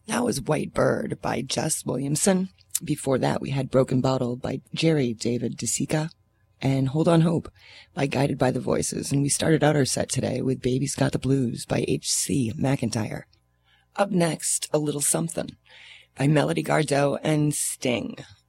That was White Bird by Jess Williamson. Before that, we had Broken Bottle by Jerry David DeSica and Hold On Hope by Guided by the Voices. And we started out our set today with Baby's Got the Blues by H.C. McIntyre. Up next, A Little Something by Melody Gardot and Sting.